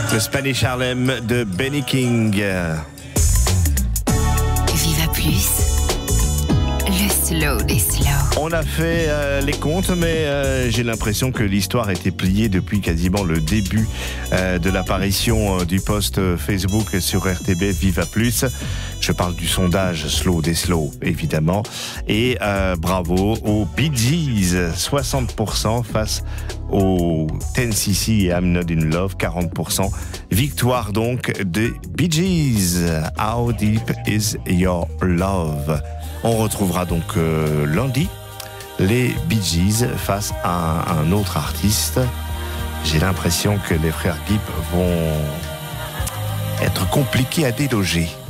Le Spanish Harlem de Benny King. Viva Plus, le slow des slow. On a fait les comptes, mais j'ai l'impression que l'histoire a été pliée depuis quasiment le début de l'apparition du post Facebook sur RTB Viva Plus. Je parle du sondage Slow des Slow, évidemment. Et bravo aux Bee Gees, 60% face aux 10cc et I'm Not In Love, 40%. Victoire donc des Bee Gees. How Deep Is Your Love? On retrouvera donc lundi les Bee Gees face à un autre artiste. J'ai l'impression que les frères Gibb vont être compliqués à déloger.